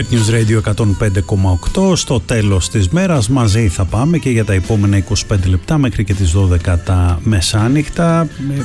News Radio 105,8. Στο τέλος της μέρας μαζί θα πάμε και για τα επόμενα 25 λεπτά μέχρι και τις 12 τα μεσάνυχτα.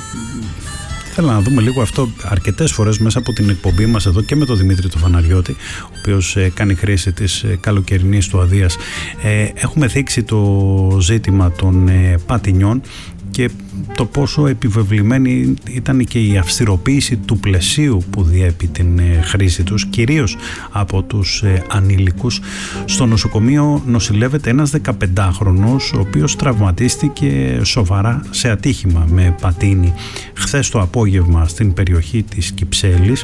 Θέλω να δούμε λίγο αυτό αρκετές φορές μέσα από την εκπομπή μας εδώ και με τον Δημήτρη τον Φαναριώτη, ο οποίος κάνει χρήση της καλοκαιρινής του αδείας. Έχουμε θίξει το ζήτημα των πατινιών και το πόσο επιβεβλημένη ήταν και η αυστηροποίηση του πλαισίου που διέπει την χρήση τους, κυρίως από τους ανήλικους. Στο νοσοκομείο νοσηλεύεται ένας 15χρονος, ο οποίος τραυματίστηκε σοβαρά σε ατύχημα με πατίνι χθες το απόγευμα στην περιοχή της Κυψέλης.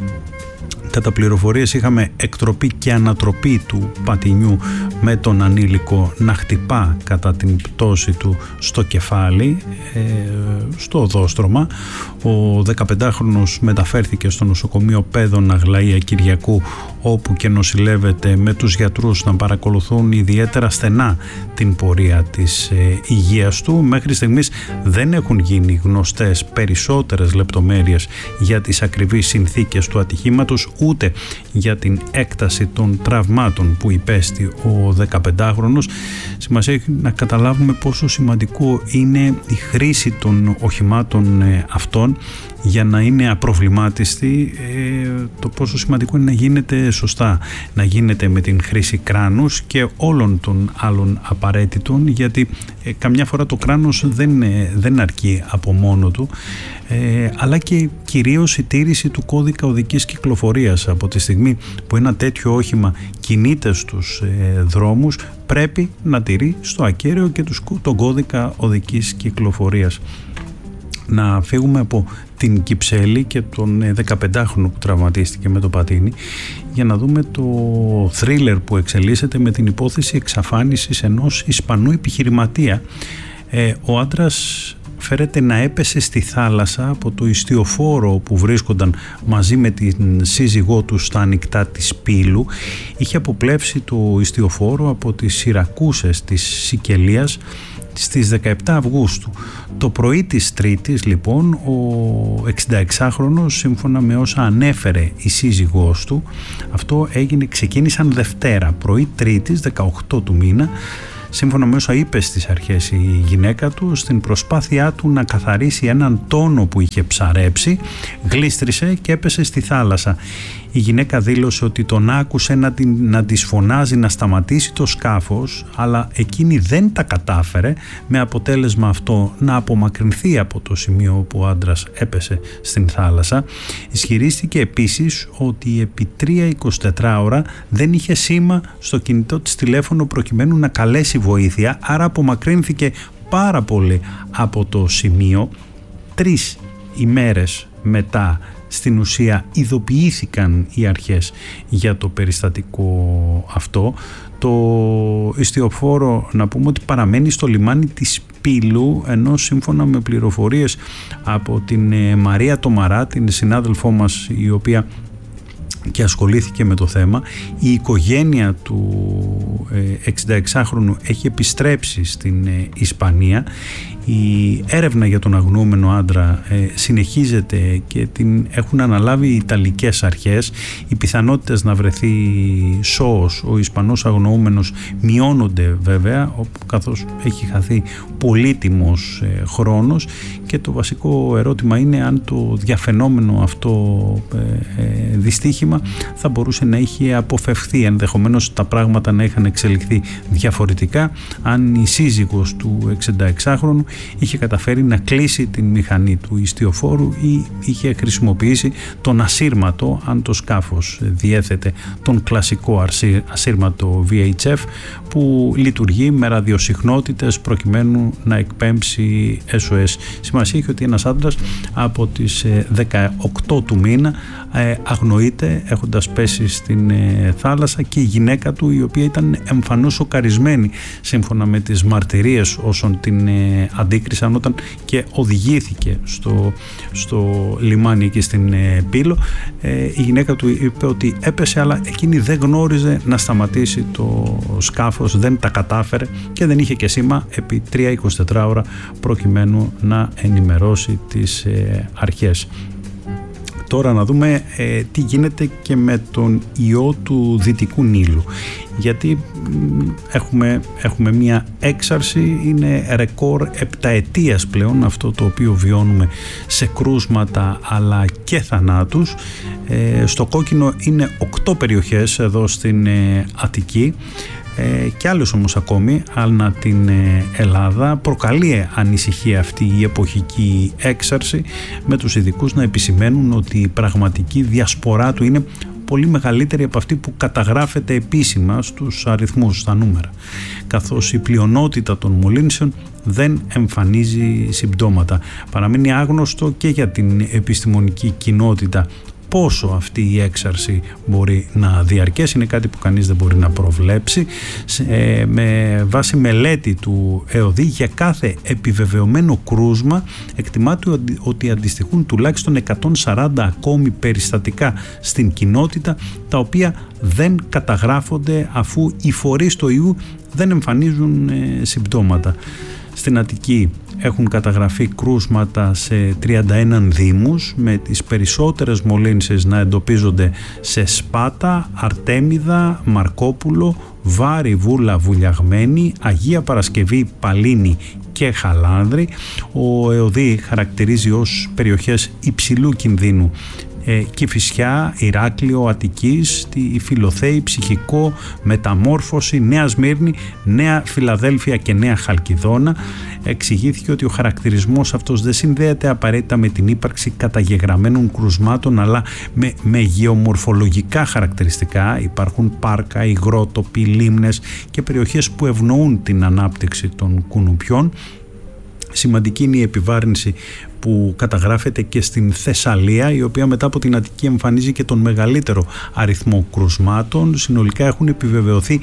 Κατά πληροφορίες είχαμε εκτροπή και ανατροπή του πατινιού με τον ανήλικο να χτυπά κατά την πτώση του στο κεφάλι, στο οδόστρωμα. Ο 15χρονος μεταφέρθηκε στο νοσοκομείο Πέδων Αγλαία Κυριακού, όπου και νοσηλεύεται με τους γιατρούς να παρακολουθούν ιδιαίτερα στενά την πορεία της υγείας του. Μέχρι στιγμής δεν έχουν γίνει γνωστές περισσότερες λεπτομέρειες για τις ακριβείς συνθήκες του ατυχήματος, ούτε για την έκταση των τραυμάτων που υπέστη ο 15χρονος. Σημασία έχει να καταλάβουμε πόσο σημαντικό είναι η χρήση των οχημάτων αυτών για να είναι απροβλημάτιστη, το πόσο σημαντικό είναι να γίνεται σωστά, να γίνεται με την χρήση κράνους και όλων των άλλων απαραίτητων, γιατί καμιά φορά το κράνος δεν αρκεί από μόνο του, αλλά και κυρίως η τήρηση του κώδικα οδικής κυκλοφορίας. Από τη στιγμή που ένα τέτοιο όχημα κινείται στους δρόμους, πρέπει να τηρεί στο ακέραιο και τον κώδικα οδικής κυκλοφορίας. Να φύγουμε από την Κυψέλη και τον 15χρονο που τραυματίστηκε με το πατίνι για να δούμε το θρίλερ που εξελίσσεται με την υπόθεση εξαφάνισης ενός Ισπανού επιχειρηματία. Ο άντρας φέρεται να έπεσε στη θάλασσα από το ιστιοφόρο που βρίσκονταν μαζί με την σύζυγό του στα ανοιχτά της Πύλου. Είχε αποπλέψει το ιστιοφόρο από τις Σιρακούσες της Σικελίας στις 17 Αυγούστου. Το πρωί της Τρίτης, λοιπόν, ο 66χρονος, σύμφωνα με όσα ανέφερε η σύζυγός του, αυτό ξεκίνησαν Δευτέρα, πρωί Τρίτης, 18 του μήνα. Σύμφωνα με όσα είπε στις αρχές η γυναίκα του, στην προσπάθειά του να καθαρίσει έναν τόνο που είχε ψαρέψει, γλίστρισε και έπεσε στη θάλασσα. Η γυναίκα δήλωσε ότι τον άκουσε να της φωνάζει να σταματήσει το σκάφος, αλλά εκείνη δεν τα κατάφερε, με αποτέλεσμα αυτό να απομακρυνθεί από το σημείο όπου ο άντρας έπεσε στην θάλασσα. Ισχυρίστηκε επίσης ότι επί 3-24 ώρα δεν είχε σήμα στο κινητό της τηλέφωνο προκειμένου να καλέσει βοήθεια, άρα απομακρύνθηκε πάρα πολύ από το σημείο. 3 ημέρες μετά, στην ουσία, ειδοποιήθηκαν οι αρχές για το περιστατικό αυτό. Το ιστιοφόρο, να πούμε ότι παραμένει στο λιμάνι της Πύλου, ενώ σύμφωνα με πληροφορίες από την Μαρία Τομαρά, την συνάδελφό μας, η οποία και ασχολήθηκε με το θέμα, η οικογένεια του 66χρονου έχει επιστρέψει στην Ισπανία. Η έρευνα για τον αγνοούμενο άντρα συνεχίζεται και την έχουν αναλάβει οι Ιταλικές αρχές. Οι πιθανότητες να βρεθεί σώος ο Ισπανός αγνοούμενος μειώνονται βέβαια, καθώς έχει χαθεί πολύτιμος χρόνος, και το βασικό ερώτημα είναι αν το διαφαινόμενο αυτό δυστύχημα θα μπορούσε να είχε αποφευχθεί, ενδεχομένως τα πράγματα να είχαν εξελιχθεί διαφορετικά αν η σύζυγος του 66χρονου είχε καταφέρει να κλείσει την μηχανή του ιστιοφόρου ή είχε χρησιμοποιήσει τον ασύρματο, αν το σκάφος διέθετε τον κλασικό ασύρματο VHF που λειτουργεί με ραδιοσυχνότητες προκειμένου να εκπέμψει SOS. Σημασία έχει ότι ένας άντρας από τις 18 του μήνα αγνοείται έχοντας πέσει στην θάλασσα, και η γυναίκα του, η οποία ήταν εμφανώς σοκαρισμένη σύμφωνα με τις μαρτυρίες όσων την αντίκρισαν όταν και οδηγήθηκε στο λιμάνι εκεί στην Πύλο. Η γυναίκα του είπε ότι έπεσε, αλλά εκείνη δεν γνώριζε να σταματήσει το σκάφος, δεν τα κατάφερε και δεν είχε και σήμα επί 3-24 ώρα προκειμένου να ενημερώσει τις αρχές. Τώρα να δούμε τι γίνεται και με τον ιό του Δυτικού Νείλου, γιατί έχουμε μια έξαρση, είναι ρεκόρ επταετίας πλέον αυτό το οποίο βιώνουμε σε κρούσματα αλλά και θανάτους. Στο κόκκινο είναι 8 περιοχές εδώ στην Αττική και άλλες όμως ακόμη ανά την Ελλάδα. Προκαλεί ανησυχία αυτή η εποχική έξαρση, με τους ειδικούς να επισημαίνουν ότι η πραγματική διασπορά του είναι πολύ μεγαλύτερη από αυτή που καταγράφεται επίσημα στους αριθμούς, στα νούμερα, καθώς η πλειονότητα των μολύνσεων δεν εμφανίζει συμπτώματα. Παραμένει άγνωστο και για την επιστημονική κοινότητα πόσο αυτή η έξαρση μπορεί να διαρκέσει. Είναι κάτι που κανείς δεν μπορεί να προβλέψει. Με βάση μελέτη του ΕΟΔΗ, για κάθε επιβεβαιωμένο κρούσμα εκτιμάται ότι αντιστοιχούν τουλάχιστον 140 ακόμη περιστατικά στην κοινότητα, τα οποία δεν καταγράφονται αφού οι φορείς του ιού δεν εμφανίζουν συμπτώματα. Στην Αττική έχουν καταγραφεί κρούσματα σε 31 δήμους, με τις περισσότερες μολύνσεις να εντοπίζονται σε Σπάτα, Αρτέμιδα, Μαρκόπουλο, Βάρη, Βούλα, Βουλιαγμένη, Αγία Παρασκευή, Παλίνη και Χαλάνδρη. Ο ΕΟΔΗ χαρακτηρίζει ως περιοχές υψηλού κινδύνου Κηφισιά, Ηράκλειο, Αττικής, τη Φιλοθέη, Ψυχικό, Μεταμόρφωση, Νέα Σμύρνη, Νέα Φιλαδέλφια και Νέα Χαλκιδόνα. Εξηγήθηκε ότι ο χαρακτηρισμός αυτός δεν συνδέεται απαραίτητα με την ύπαρξη καταγεγραμμένων κρουσμάτων, αλλά με γεωμορφολογικά χαρακτηριστικά. Υπάρχουν πάρκα, υγρότοποι, λίμνες και περιοχές που ευνοούν την ανάπτυξη των κουνουπιών. Σημαντική είναι η επιβάρυνση που καταγράφεται και στην Θεσσαλία, η οποία μετά από την Αττική εμφανίζει και τον μεγαλύτερο αριθμό κρουσμάτων. Συνολικά έχουν επιβεβαιωθεί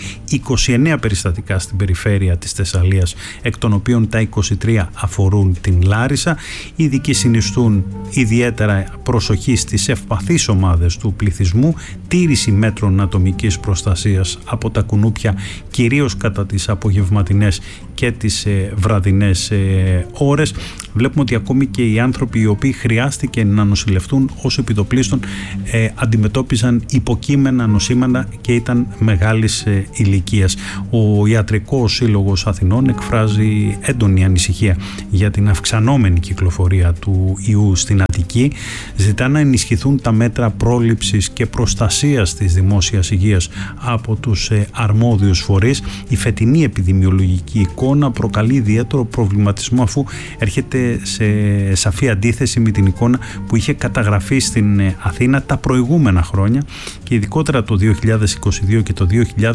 29 περιστατικά στην περιφέρεια της Θεσσαλίας, εκ των οποίων τα 23 αφορούν την Λάρισα. Οι ειδικοί συνιστούν ιδιαίτερα προσοχή στις ευπαθείς ομάδες του πληθυσμού, τήρηση μέτρων ατομικής προστασίας από τα κουνούπια, κυρίως κατά τις απογευματινές και τις βραδινές ώρες. Βλέπουμε ότι ακόμη και οι άνθρωποι οι οποίοι χρειάστηκε να νοσηλευτούν ως επιτοπλίστων αντιμετώπιζαν υποκείμενα νοσήματα και ήταν μεγάλης ηλικίας. Ο Ιατρικός Σύλλογος Αθηνών εκφράζει έντονη ανησυχία για την αυξανόμενη κυκλοφορία του ιού στην Αττική. Ζητά να ενισχυθούν τα μέτρα πρόληψης και προστασίας της δημόσιας υγείας από τους αρμόδιους φορείς. Η φετινή επιδημιολογική εικόνα προκαλεί ιδιαίτερο προβληματισμό, αφού έρχεται σε σαφή αντίθεση με την εικόνα που είχε καταγραφεί στην Αθήνα τα προηγούμενα χρόνια, και ειδικότερα το 2022 και το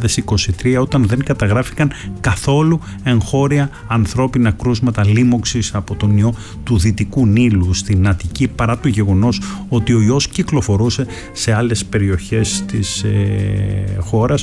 2023, όταν δεν καταγράφηκαν καθόλου εγχώρια ανθρώπινα κρούσματα λίμωξης από τον ιό του Δυτικού Νείλου στην Αττική, παρά το γεγονός ότι ο ιός κυκλοφορούσε σε άλλες περιοχές της χώρας.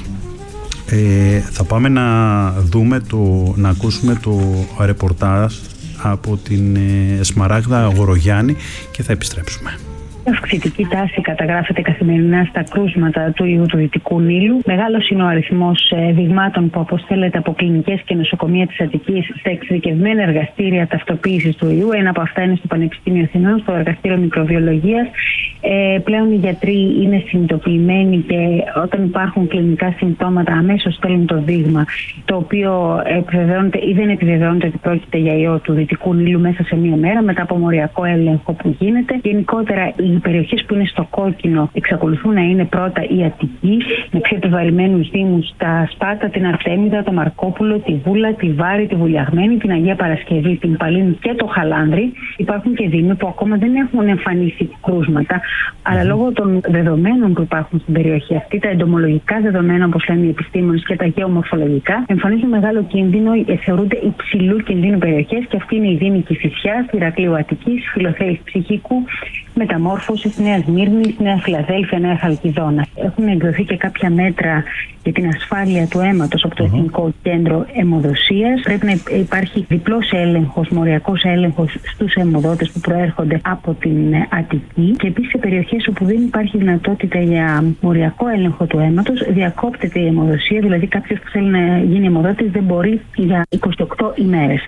Θα πάμε να ακούσουμε το ρεπορτάζ από την Σμαράγδα Αγορογιάννη και θα επιστρέψουμε. Αυξητική τάση καταγράφεται καθημερινά στα κρούσματα του ιού του Δυτικού Νείλου. Μεγάλος είναι ο αριθμός δειγμάτων που αποστέλλεται από κλινικές και νοσοκομεία της Αττικής στα εξειδικευμένα εργαστήρια ταυτοποίησης του ιού. Ένα από αυτά είναι στο Πανεπιστήμιο Αθηνών, στο εργαστήριο μικροβιολογίας. Πλέον οι γιατροί είναι συνειδητοποιημένοι και όταν υπάρχουν κλινικά συμπτώματα αμέσως στέλνουν το δείγμα, το οποίο επιβεβαιώνεται ή δεν επιβεβαιώνεται ότι πρόκειται για ιό του Δυτικού Νείλου μέσα σε μία μέρα, μετά από μοριακό έλεγχο που γίνεται. Γενικότερα, οι περιοχές που είναι στο κόκκινο εξακολουθούν να είναι πρώτα η Αττική, με πιο επιβαρημένους δήμους, τα Σπάτα, την Αρτέμιδα, το Μαρκόπουλο, τη Βούλα, τη Βάρη, τη Βουλιαγμένη, την Αγία Παρασκευή, την Παλίνη και το Χαλάνδρη. Υπάρχουν και δήμοι που ακόμα δεν έχουν εμφανίσει κρούσματα, αλλά λόγω των δεδομένων που υπάρχουν στην περιοχή αυτή, τα εντομολογικά δεδομένα, όπως λένε οι επιστήμονες, και τα γεωμορφολογικά, εμφανίζουν μεγάλο κίνδυνο, θεωρούνται υψηλού κινδύνου περιοχές, και αυτή είναι η δήμη Κηφισιάς, Ηρακλείου Αττικής, Φιλοθέης Ψυχικού, Μεταμόρφωσης, Νέα Σμύρνης, Νέα Φιλαδέλφια, Νέα Χαλκιδόνα. Έχουν εκδοθεί και κάποια μέτρα για την ασφάλεια του αίματος από το Εθνικό Κέντρο Αιμοδοσίας. Πρέπει να υπάρχει διπλός έλεγχος, μοριακός έλεγχος στους αιμοδότες που προέρχονται από την Αττική. Και επίσης σε περιοχές όπου δεν υπάρχει δυνατότητα για μοριακό έλεγχο του αίματος, διακόπτεται η αιμοδοσία, δηλαδή κάποιος που θέλει να γίνει αιμοδότης δεν μπορεί για 28 ημέρες.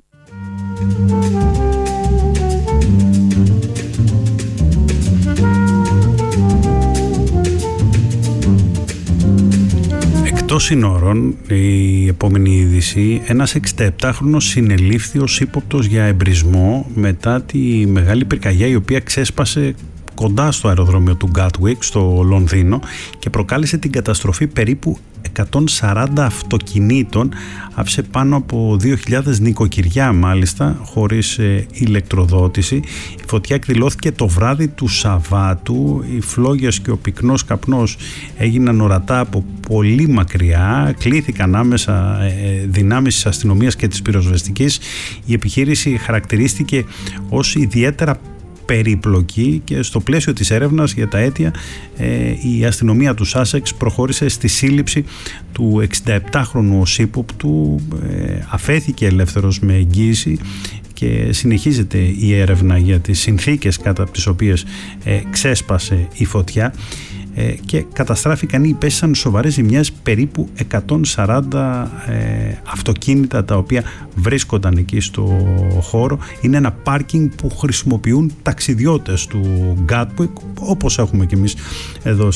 Εκτός συνόρων, η επόμενη είδηση, ένας 67χρονος συνελήφθη ως ύποπτος για εμπρισμό μετά τη μεγάλη πυρκαγιά η οποία ξέσπασε κοντά στο αεροδρόμιο του Gatwick στο Λονδίνο και προκάλεσε την καταστροφή περίπου 140 αυτοκινήτων, άφησε πάνω από 2.000 νοικοκυριά μάλιστα χωρίς ηλεκτροδότηση. Η φωτιά εκδηλώθηκε το βράδυ του Σαββάτου, οι φλόγες και ο πυκνός καπνός έγιναν ορατά από πολύ μακριά, κλήθηκαν άμεσα δυνάμεις της αστυνομίας και της πυροσβεστικής. Η επιχείρηση χαρακτηρίστηκε ως ιδιαίτερα περίπλοκη και στο πλαίσιο της έρευνας για τα αίτια η αστυνομία του Σάσεξ προχώρησε στη σύλληψη του 67χρονου ως ύποπτου, αφέθηκε ελεύθερος με εγγύηση και συνεχίζεται η έρευνα για τις συνθήκες κατά τις οποίες ξέσπασε η φωτιά και καταστράφηκαν ή υπέστησαν σοβαρές ζημιές περίπου 140 αυτοκίνητα τα οποία βρίσκονταν εκεί στο χώρο. Είναι ένα πάρκινγκ που χρησιμοποιούν ταξιδιώτες του Gatwick, όπως έχουμε και εμείς εδώ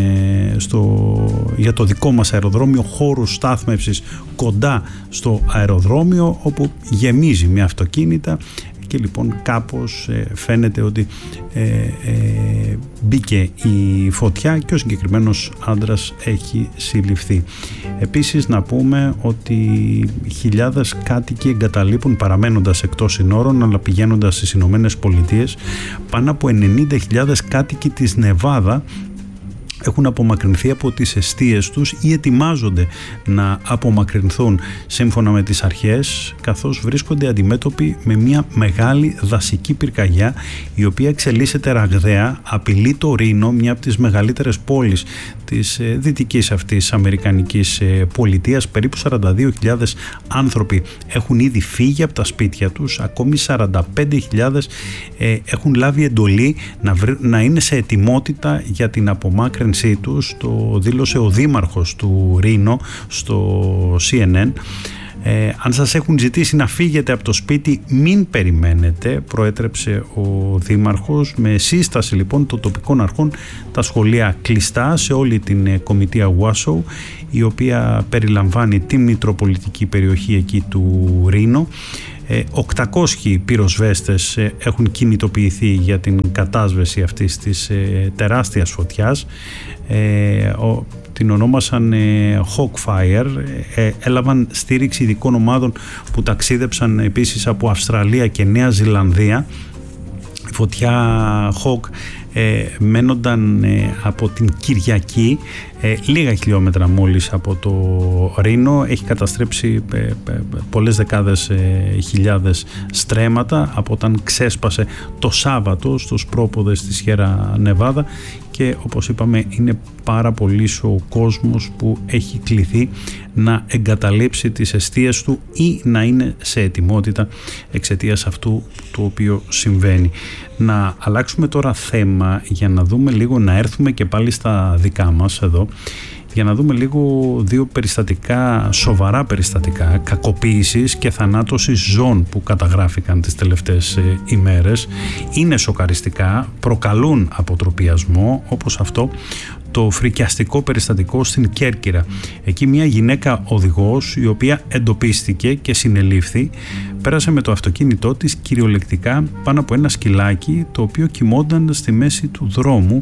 για το δικό μας αεροδρόμιο, χώρους στάθμευσης κοντά στο αεροδρόμιο όπου γεμίζει με αυτοκίνητα. Και λοιπόν κάπως φαίνεται ότι μπήκε η φωτιά και ο συγκεκριμένος άντρας έχει συλληφθεί. Επίσης να πούμε ότι χιλιάδες κάτοικοι εγκαταλείπουν παραμένοντας εκτός συνόρων αλλά πηγαίνοντας στις Ηνωμένες Πολιτείες. Πάνω από 90.000 κάτοικοι της Νεβάδα έχουν απομακρυνθεί από τις εστίες τους ή ετοιμάζονται να απομακρυνθούν σύμφωνα με τις αρχές, καθώς βρίσκονται αντιμέτωποι με μια μεγάλη δασική πυρκαγιά η οποία εξελίσσεται ραγδαία, απειλεί το Ρήνο, μια από τις μεγαλύτερες πόλεις της δυτικής αυτής αμερικανικής πολιτείας. Περίπου 42.000 άνθρωποι έχουν ήδη φύγει από τα σπίτια τους, ακόμη 45.000 έχουν λάβει εντολή να είναι σε ετοιμότητα για την απομάκρυνση τους. Το δήλωσε ο δήμαρχος του Ρήνο στο CNN. Αν σας έχουν ζητήσει να φύγετε από το σπίτι, μην περιμένετε, προέτρεψε ο δήμαρχος, με σύσταση λοιπόν των τοπικών αρχών τα σχολεία κλειστά σε όλη την κομιτεία Washoe, η οποία περιλαμβάνει τη μητροπολιτική περιοχή εκεί του Ρήνο. 800 πυροσβέστες έχουν κινητοποιηθεί για την κατάσβεση αυτής της τεράστιας φωτιάς. Την ονόμασαν Hawkfire. Έλαβαν στήριξη ειδικών ομάδων που ταξίδεψαν επίσης από Αυστραλία και Νέα Ζηλανδία. Η φωτιά Hawk μένονταν από την Κυριακή, λίγα χιλιόμετρα μόλις από το Ρήνο. Έχει καταστρέψει πολλές δεκάδες χιλιάδες στρέμματα από όταν ξέσπασε το Σάββατο στους πρόποδες της Σιέρα Νεβάδα και όπως είπαμε είναι πάρα πολύς ο κόσμος που έχει κληθεί να εγκαταλείψει τις εστίες του ή να είναι σε ετοιμότητα εξαιτίας αυτού το οποίο συμβαίνει. Να αλλάξουμε τώρα θέμα για να δούμε λίγο, να έρθουμε και πάλι στα δικά μας εδώ, για να δούμε λίγο δύο περιστατικά, σοβαρά περιστατικά κακοποίησης και θανάτωσης ζώων που καταγράφηκαν τις τελευταίες ημέρες. Είναι σοκαριστικά, προκαλούν αποτροπιασμό, όπως αυτό το φρικιαστικό περιστατικό στην Κέρκυρα. Εκεί μια γυναίκα οδηγός, η οποία εντοπίστηκε και συνελήφθη, πέρασε με το αυτοκίνητό της κυριολεκτικά πάνω από ένα σκυλάκι το οποίο κοιμόταν στη μέση του δρόμου.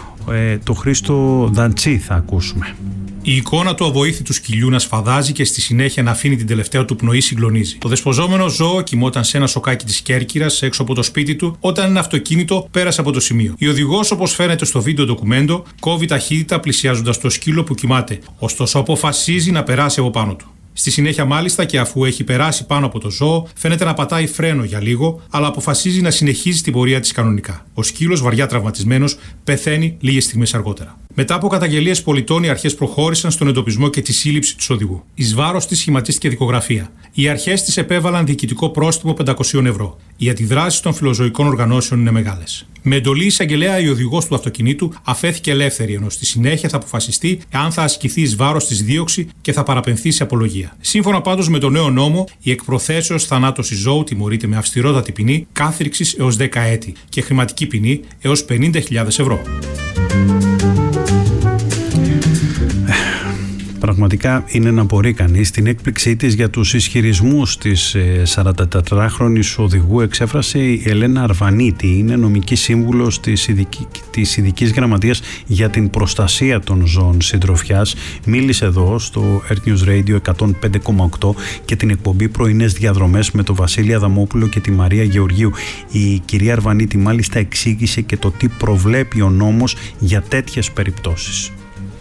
Το Χρήστο Δαντσί θα ακούσουμε. Η εικόνα του αβοήθητου σκυλιού να σφαδάζει και στη συνέχεια να αφήνει την τελευταία του πνοή συγκλονίζει. Το δεσποζόμενο ζώο κοιμόταν σε ένα σοκάκι της Κέρκυρας έξω από το σπίτι του όταν ένα αυτοκίνητο πέρασε από το σημείο. Η οδηγός, όπως φαίνεται στο βίντεο ντοκουμέντο, κόβει ταχύτητα πλησιάζοντας το σκύλο που κοιμάται, ωστόσο αποφασίζει να περάσει από πάνω του. Στη συνέχεια, μάλιστα, και αφού έχει περάσει πάνω από το ζώο, φαίνεται να πατάει φρένο για λίγο, αλλά αποφασίζει να συνεχίζει την πορεία της κανονικά. Ο σκύλος, βαριά τραυματισμένος, πεθαίνει λίγες στιγμές αργότερα. Μετά από καταγγελίες πολιτών, οι αρχές προχώρησαν στον εντοπισμό και τη σύλληψη του οδηγού. Εις βάρος της σχηματίστηκε δικογραφία. Οι αρχές της επέβαλαν διοικητικό πρόστιμο 500 ευρώ. Οι αντιδράσεις των φιλοζωικών οργανώσεων είναι μεγάλες. Με εντολή εισαγγελέα, η οδηγός του αυτοκινήτου αφέθηκε ελεύθερη, ενώ στη συνέχεια θα αποφασιστεί αν θα ασκηθεί εις βάρος της δίωξη και θα παραπεμφθεί σε απολογία. Σύμφωνα πάντως με τον νέο νόμο, η εκπροθέσεως θανάτωση ζώου τιμωρείται με αυστηρότατη ποινή κάθριξης έως 10 έτη και χρηματική ποινή έως 50.000 ευρώ. πραγματικά είναι να μπορεί κανείς. Την έκπληξή της για τους ισχυρισμούς της 44χρονης οδηγού εξέφρασε η Ελένα Αρβανίτη. Είναι νομική σύμβουλος της Ειδικής Γραμματείας για την Προστασία των Ζώων Συντροφιάς. Μίλησε εδώ στο Earth News Radio 105,8 και την εκπομπή Πρωινές Διαδρομές με τον Βασίλη Αδαμόπουλο και τη Μαρία Γεωργίου. Η κυρία Αρβανίτη μάλιστα εξήγησε και το τι προβλέπει ο νόμος για τέτοιες περιπτώσεις.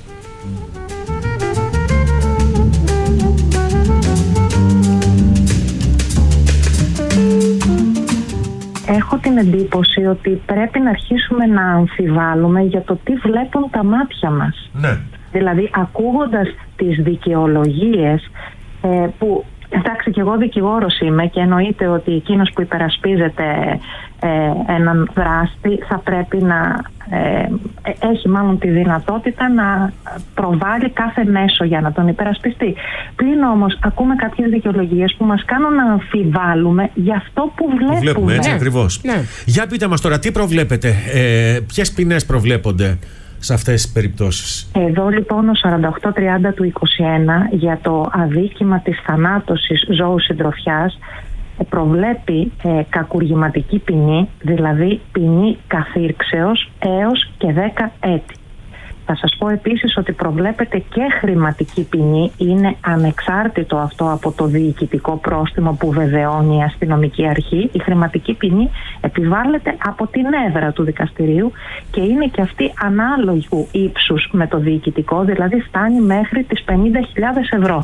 Έχω την εντύπωση ότι πρέπει να αρχίσουμε να αμφιβάλλουμε για το τι βλέπουν τα μάτια μας. Ναι. Δηλαδή, ακούγοντας τις δικαιολογίες που... Εντάξει, και εγώ δικηγόρος είμαι και εννοείται ότι εκείνος που υπερασπίζεται έναν δράστη θα πρέπει να έχει μάλλον τη δυνατότητα να προβάλλει κάθε μέσο για να τον υπερασπιστεί. Πλην όμως ακούμε κάποιες δικαιολογίες που μας κάνουν να αμφιβάλλουμε για αυτό που βλέπουμε. Έτσι ακριβώς. Ναι. Για πείτε μας τώρα, τι προβλέπετε, ποιες ποινές προβλέπονται σε αυτές τις περιπτώσεις? Εδώ λοιπόν ο 4830 του 21 για το αδίκημα της θανάτωσης ζώου συντροφιάς προβλέπει κακουργηματική ποινή, δηλαδή ποινή καθήρξεως έως και 10 έτη. Θα σας πω επίσης ότι προβλέπεται και χρηματική ποινή, είναι ανεξάρτητο αυτό από το διοικητικό πρόστιμο που βεβαιώνει η αστυνομική αρχή. Η χρηματική ποινή επιβάλλεται από την έδρα του δικαστηρίου και είναι και αυτή ανάλογου ύψους με το διοικητικό, δηλαδή φτάνει μέχρι τις 50.000 ευρώ.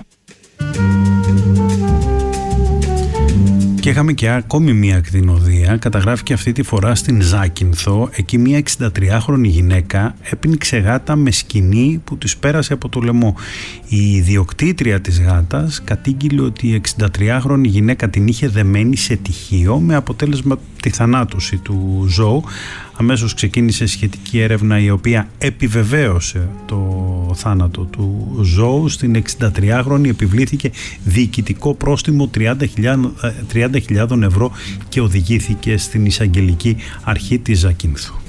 Και είχαμε και ακόμη μία ακτινοδία, καταγράφηκε αυτή τη φορά στην Ζάκυνθο. Εκεί μία 63χρονη γυναίκα έπινξε γάτα με σκοινί που της πέρασε από το λαιμό. Η ιδιοκτήτρια της γάτας κατήγγειλε ότι η 63χρονη γυναίκα την είχε δεμένη σε τυχείο με αποτέλεσμα τη θανάτωση του ζώου. Αμέσως ξεκίνησε σχετική έρευνα η οποία επιβεβαίωσε το θάνατο του ζώου. Στην 63χρονη επιβλήθηκε διοικητικό πρόστιμο 30.000 ευρώ και οδηγήθηκε στην εισαγγελική αρχή της Ζακύνθου.